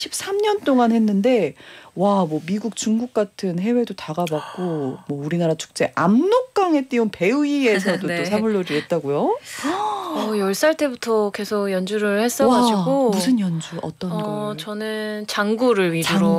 13년 동안 했는데 와, 뭐 미국, 중국 같은 해외도 다 가봤고 뭐 우리나라 축제 압록강에 띄운 배우위에서도 또 네. 사물놀이를 했다고요? 10살 때부터 계속 연주를 와, 했어가지고 무슨 연주 어떤 걸? 저는 장구를 위주로 장구.